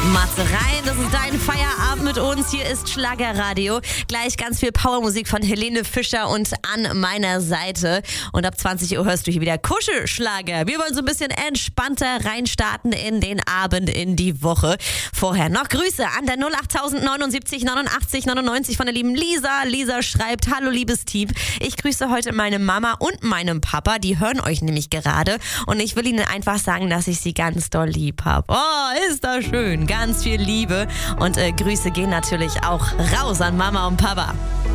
Matze rein, das ist dein Feierabend mit uns. Hier ist Schlagerradio. Gleich ganz viel Powermusik von Helene Fischer und an meiner Seite. Und ab 20 Uhr hörst du hier wieder Kuschelschlager. Wir wollen so ein bisschen entspannter reinstarten in den Abend, in die Woche. Vorher noch Grüße an der 08079 89 99 von der lieben Lisa. Lisa schreibt: Hallo liebes Team, ich grüße heute meine Mama und meinen Papa. Die hören euch nämlich gerade. Und ich will ihnen einfach sagen, dass ich sie ganz doll lieb habe. Oh, ist das schön. Ganz viel Liebe und Grüße gehen natürlich auch raus an Mama und Papa.